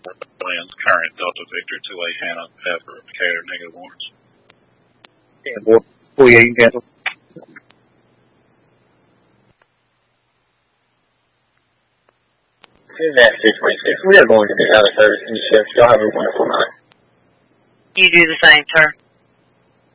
Winds, current Delta Victor 2A Hannah, Pepper, Decatur, negative warrants. Yeah, you can cancel. This is F226. We are going to be out of service in the shift. Y'all have a wonderful night. You do the same, sir.